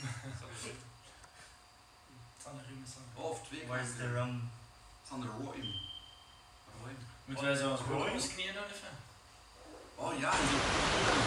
Sander Ruim is Oh, of 2 Waar is de rum? Sander Roim. Moeten wij zo ons Roy? ons knieën doen even? Oh ja,